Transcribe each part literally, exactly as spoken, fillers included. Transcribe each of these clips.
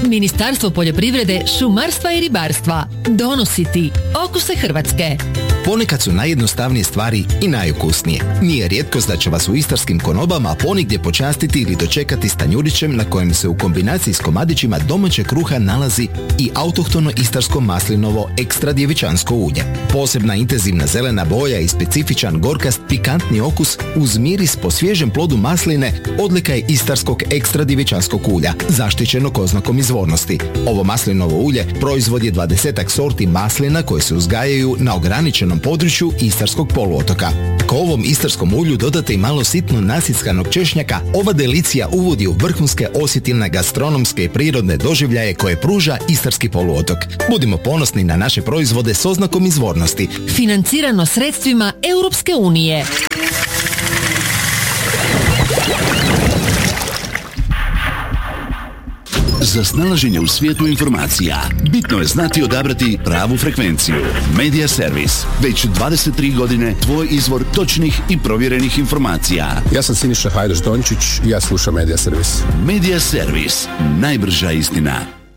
Ministarstvo poljoprivrede, šumarstva i ribarstva. Donosi ti okuse Hrvatske. Ponekad su najjednostavnije stvari i najukusnije. Nije rijetkost da će vas u istarskim konobama ponigdje počastiti ili dočekati s tanjurićem na kojem se u kombinaciji s komadićima domaćeg kruha nalazi i autohtono istarsko maslinovo ekstra djevičansko ulje. Posebna intenzivna zelena boja i specifičan gorkast pikantni okus uz miris po svježem plodu masline odlika je istarskog ekstra djevičanskog ulja, zaštićenog oznakom izvornosti. Ovo maslinovo ulje proizvod je dvadesetak sorti maslina koje se uzgajaju na ograničenom području istarskog poluotoka. Ako ovom istarskom ulju dodate i malo sitno nasitskanog češnjaka, ova delicija uvodi u vrhunske osjetilne gastronomske i prirodne doživljaje koje pruža istarski poluotok. Budimo ponosni na naše proizvode s oznakom izvornosti. Financirano sredstvima Europske unije. Za snalaženje u svijetu informacija, bitno je znati odabrati pravu frekvenciju. Media Servis. Već dvadeset tri godine tvoj izvor točnih i provjerenih informacija. Ja sam Siniša Hajdaš Dončić i ja slušam Media Servis. Media Servis. Najbrža istina.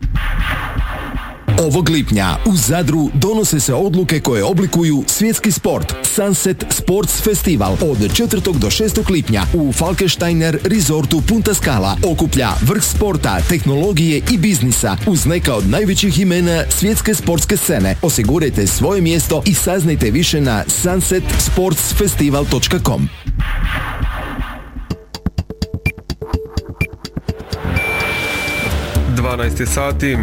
Ovog lipnja u Zadru donose se odluke koje oblikuju svjetski sport. Sunset Sports Festival od četvrtog do šestog lipnja u Falkensteiner Resortu Punta Scala okuplja vrh sporta, tehnologije i biznisa uz neka od najvećih imena svjetske sportske scene. Osigurajte svoje mjesto i saznajte više na sunset sports festival točka com. dvanaest sati.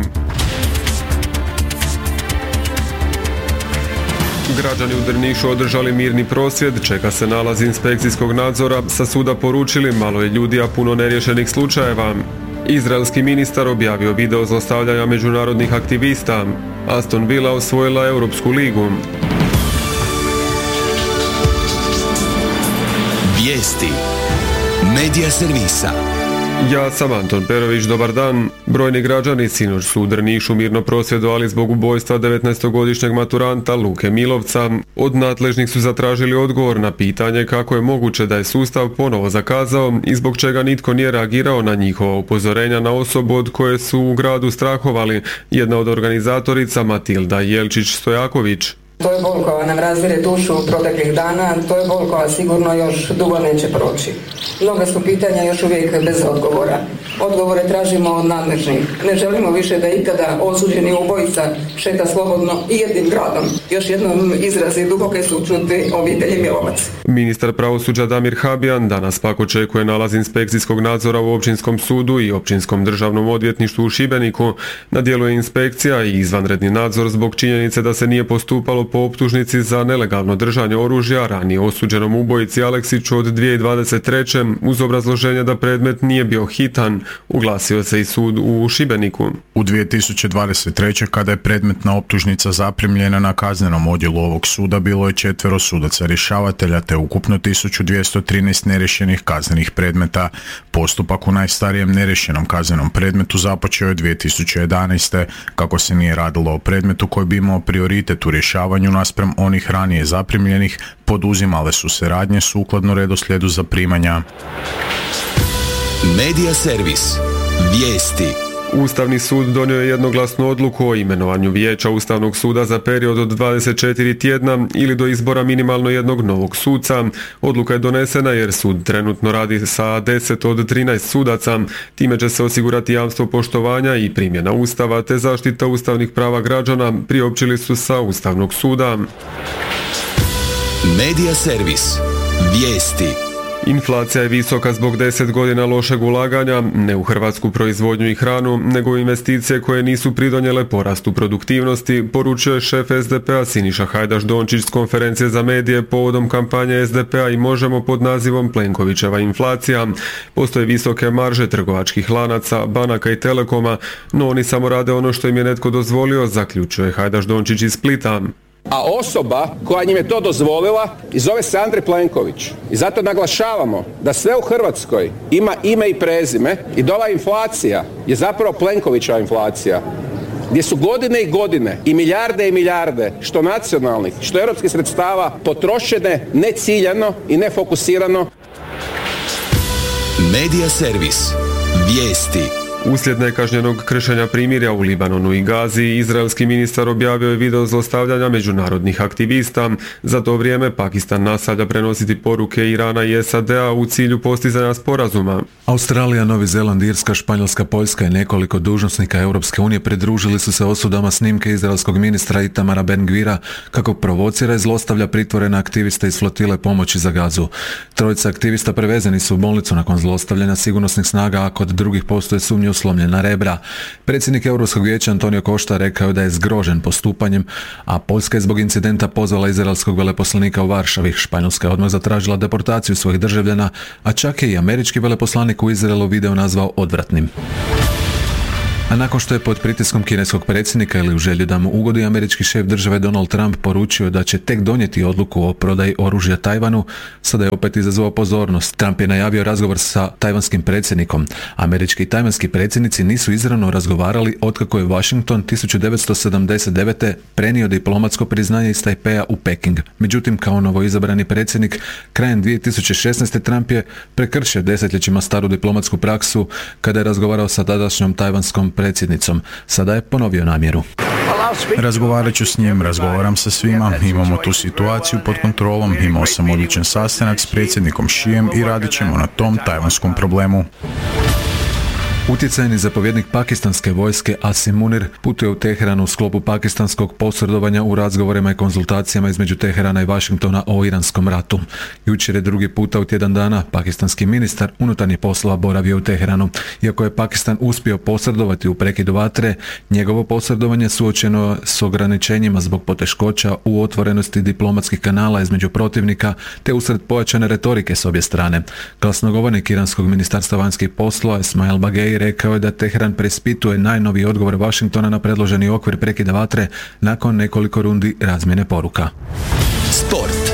Građani u Drnišu održali mirni prosvjed, čeka se nalaz inspekcijskog nadzora, sa suda poručili malo je ljudi, a puno neriješenih slučajeva. Izraelski ministar objavio video zlostavljanja međunarodnih aktivista. Aston Villa osvojila Europsku ligu. Vijesti. Media Servisa. Ja sam Anton Perović, dobar dan. Brojni građani sinoć su u Drnišu mirno prosvjedovali zbog ubojstva devetnaestogodišnjeg maturanta Luke Milovca. Od nadležnih su zatražili odgovor na pitanje kako je moguće da je sustav ponovo zakazao i zbog čega nitko nije reagirao na njihova upozorenja na osobu od koje su u gradu strahovali. Jedna od organizatorica Matilda Jelčić-Stojaković. To je bol koja nam razvire dušu proteklih dana, to je bol koja sigurno još dugo neće proći. Mnoga su pitanja još uvijek bez odgovora. Odgovore tražimo od nadležnih. Ne želimo više da ikada osuđeni ubojica šeta slobodno i jednim gradom. Još jednom izrazi duboke sućuti obitelji Milovac. Ministar pravosuđa Damir Habijan danas pak očekuje nalaz inspekcijskog nadzora u Općinskom sudu i Općinskom državnom odvjetništvu u Šibeniku. Na djelu je inspekcija i izvanredni nadzor zbog činjenice da se nije postupalo po optužnici za nelegalno držanje oružja ranije osuđenom ubojici Aleksiću od dvije tisuće dvadeset treće uz obrazloženje da predmet nije bio hitan, uglasio se i sud u Šibeniku. U dvije tisuće dvadeset treće kada je predmetna optužnica zaprimljena na kaznenom odjelu ovog suda bilo je četvero sudaca rješavatelja te ukupno tisuću dvjesto trinaest neriješenih kaznenih predmeta. Postupak u najstarijem neriješenom kaznenom predmetu započeo je dvije tisuće jedanaeste kako se nije radilo o predmetu koji bi imao prioritet u rješavanju naspram onih ranije zaprimljenih, poduzimale su se radnje sukladno redoslijedu zaprimanja. Media Servis. Vijesti. Ustavni sud donio je jednoglasnu odluku o imenovanju vijeća Ustavnog suda za period od dvadeset četiri tjedna ili do izbora minimalno jednog novog suca. Odluka je donesena jer sud trenutno radi sa deset od trinaest sudaca. Time će se osigurati jamstvo poštovanja i primjena Ustava te zaštita ustavnih prava građana, priopćili su sa Ustavnog suda. Media Servis. Vijesti. Inflacija je visoka zbog deset godina lošeg ulaganja, ne u hrvatsku proizvodnju i hranu, nego u investicije koje nisu pridonijele porastu produktivnosti, poručuje šef es de pe a Siniša Hajdaš Dončić s konferencije za medije povodom kampanje es de pe a i Možemo pod nazivom Plenkovićeva inflacija. Postoje visoke marže trgovačkih lanaca, banaka i telekoma, no oni samo rade ono što im je netko dozvolio, zaključuje Hajdaš Dončić iz Splita. A osoba koja njim je to dozvolila i zove se Andrej Plenković. I zato naglašavamo da sve u Hrvatskoj ima ime i prezime i da ova inflacija je zapravo Plenkovićeva inflacija. Gdje su godine i godine i milijarde i milijarde što nacionalnih, što europskih sredstava potrošene neciljano i nefokusirano. Media Servis. Vijesti. Uslijed nekažnjenog kršenja primirja u Libanonu i Gazi, izraelski ministar objavio je video zlostavljanja međunarodnih aktivista. Za to vrijeme Pakistan nastavlja prenositi poruke Irana i S A D-a u cilju postizanja sporazuma. Australija, Novi Zeland, Irska, Španjolska, Poljska i nekoliko dužnosnika Europske unije pridružili su se osudama snimke izraelskog ministra Itamara Ben-Gvira kako provocira i zlostavlja pritvorene aktiviste iz flotile pomoći za Gazu. Trojica aktivista prevezeni su u bolnicu nakon zlostavljanja sigurnosnih snaga, a kod drugih postoje sumnje u slomljena rebra. Predsjednik Europskog vijeća Antonio Costa rekao je da je zgrožen postupanjem, a Poljska je zbog incidenta pozvala izraelskog veleposlanika u Varšavi. Španjolska je odmah zatražila deportaciju svojih državljana, a čak je i američki veleposlanik u Izraelu video nazvao odvratnim. A nakon što je pod pritiskom kineskog predsjednika ili u želji da mu ugodi, američki šef države Donald Trump poručio da će tek donijeti odluku o prodaji oružja Tajvanu, sada je opet izazvao pozornost. Trump je najavio razgovor sa tajvanskim predsjednikom. Američki i tajvanski predsjednici nisu izravno razgovarali otkako je Washington tisuću devetsto sedamdeset devete prenio diplomatsko priznanje iz Tajpeja u Peking. Međutim, kao novoizabrani predsjednik, krajem dvije tisuće šesnaeste. Trump je prekršio desetljećima staru diplomatsku praksu kada je razgovarao sa tadašnjom tajvanskom predsjednicom. Sada je ponovio namjeru. Razgovarat ću s njim, razgovaram sa svima, imamo tu situaciju pod kontrolom, imao sam odličan sastanak s predsjednikom Šijem i radit ćemo na tom tajvanskom problemu. Utjecajni zapovjednik pakistanske vojske Asim Munir putuje u Teheran u sklopu pakistanskog posredovanja u razgovorima i konzultacijama između Teherana i Washingtona o iranskom ratu. Jučer je drugi puta u tjedan dana pakistanski ministar unutarnjih poslova boravio u Teheranu. Iako je Pakistan uspio posredovati u prekidu vatre, njegovo posredovanje suočeno s ograničenjima zbog poteškoća u otvorenosti diplomatskih kanala između protivnika te usred pojačane retorike s obje strane. Glasnogovornik iranskog ministarstva vanjskih poslova Ismail Bagei rekao je da Teheran preispituje najnoviji odgovor Washingtona na predloženi okvir prekida vatre nakon nekoliko rundi razmjene poruka. Sport.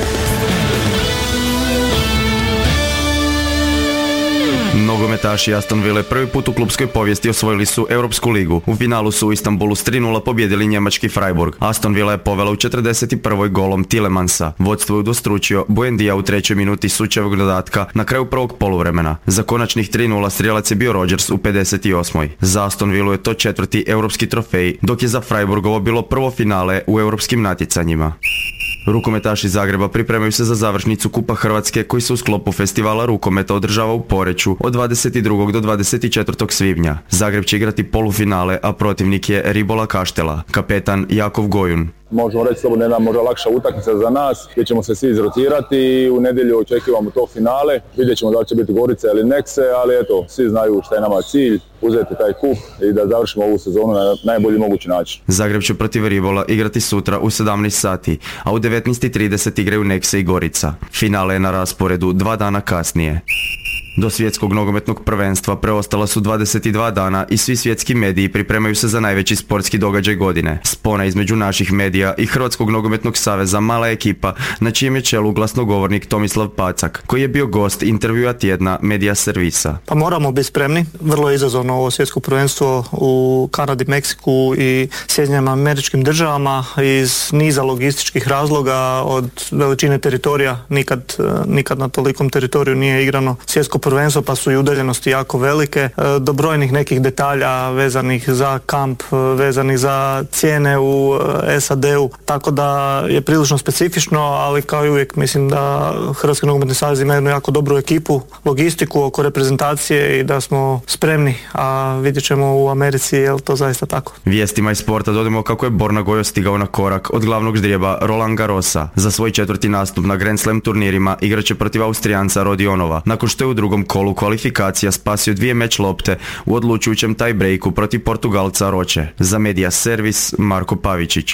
Nogometaši Aston Ville prvi put u klubskoj povijesti osvojili su Europsku ligu. U finalu su u Istanbulu s tri nula pobjedili njemački Freiburg. Aston Villa je povela u četrdeset prvoj golom Tillemansa. Vodstvo je udostručio Buendija u trećoj minuti sučevog dodatka na kraju prvog poluvremena. Za konačnih tri nula strijelac je bio Rodgers u pedeset osmoj. Za Aston Villu je to četvrti europski trofej, dok je za Freiburgovo bilo prvo finale u europskim natjecanjima. Rukometaši Zagreba pripremaju se za završnicu Kupa Hrvatske koji se u sklopu festivala rukometa održava u Poreču od dvadeset drugog do dvadeset četvrtog svibnja. Zagreb će igrati polufinale, a protivnik je Ribola Kaštela, kapetan Jakov Gojun. Možemo reći slobodno jedna možda lakša utakmica za nas, gdje ćemo se svi izrotirati i u nedjelju očekivamo to finale. Vidjet ćemo da li će biti Gorica ili Nekse, ali eto, svi znaju šta je nama cilj, uzeti taj kup i da završimo ovu sezonu na najbolji mogući način. Zagreb će protiv Ribola igrati sutra u sedamnaest sati, a u devetnaest i trideset igraju Nekse i Gorica. Finale je na rasporedu dva dana kasnije. Do svjetskog nogometnog prvenstva preostala su dvadeset dva dana i svi svjetski mediji pripremaju se za najveći sportski događaj godine. Spona između naših medija i Hrvatskog nogometnog saveza mala ekipa, na čijem je čelu glasnogovornik Tomislav Pacak, koji je bio gost intervjua tjedna Medija servisa. Pa moramo biti spremni, vrlo je izazovno ovo svjetsko prvenstvo u Kanadi, Meksiku i Sjedinjenim Američkim Državama iz niza logističkih razloga, od veličine teritorija, nikad, nikad na tolikom teritoriju nije igrano svjetsko prvenstvo, pa su i udaljenosti jako velike, do brojnih nekih detalja vezanih za kamp, vezanih za cijene u S A D-u, tako da je prilično specifično, ali kao i uvijek mislim da Hrvatski nogometni savez ima jednu jako dobru ekipu, logistiku oko reprezentacije i da smo spremni, a vidjet ćemo u Americi je li to zaista tako. Vijestima iz sporta dodamo kako je Borna Gojo stigao na korak od glavnog ždrijeba Roland Garrosa. Za svoj četvrti nastup na Grand Slam turnirima igraće protiv Austrijanca Rodionova, nakon što je u drugom kolu kvalifikacija spasio dvije meč lopte u odlučujućem tie-breaku protiv Portugalca Roče. Za Medija servis Marko Pavičić.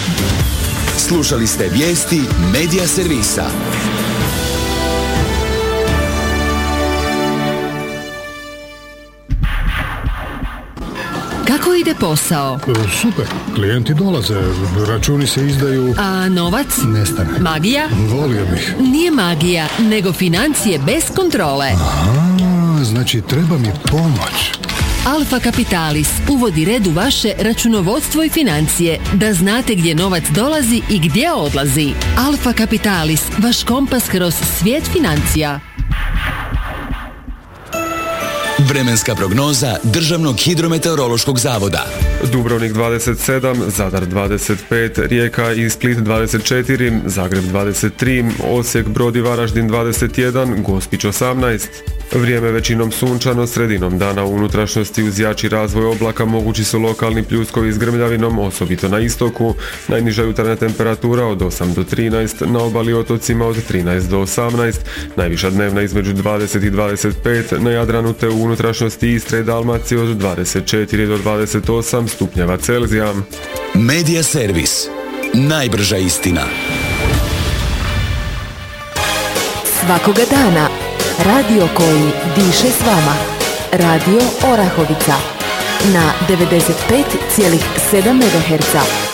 Slušali ste vijesti Medija servisa. Kako ide posao? Super, klijenti dolaze, računi se izdaju... A novac? Nestane. Magija? Volio bih. Nije magija, nego financije bez kontrole. Aha, znači treba mi pomoć. Alfa Kapitalis uvodi red u vaše računovodstvo i financije, da znate gdje novac dolazi i gdje odlazi. Alfa Kapitalis, vaš kompas kroz svijet financija. Vremenska prognoza Državnog hidrometeorološkog zavoda. Dubrovnik dvadeset sedam, Zadar dvadeset pet, Rijeka i Split dvadeset četiri, Zagreb dvadeset tri, Osijek, Brod i Varaždin dvadeset jedan, Gospić osamnaest. Vrijeme većinom sunčano, sredinom dana u unutrašnjosti uz jači razvoj oblaka mogući su lokalni pljuskovi s grmljavinom, osobito na istoku. Najniža jutarnja temperatura od osam do trinaest, na obali otocima od trinaest do osamnaest, najviša dnevna između dvadeset i dvadeset pet, na Jadranu te u unutrašnjosti Istre i Dalmacije od dvadeset četiri do dvadeset osam stupnjeva Celzija. Medija servis. Najbrža istina. Svakoga dana radio koji diše s vama. Radio Orahovica na devedeset pet zarez sedam megaherca.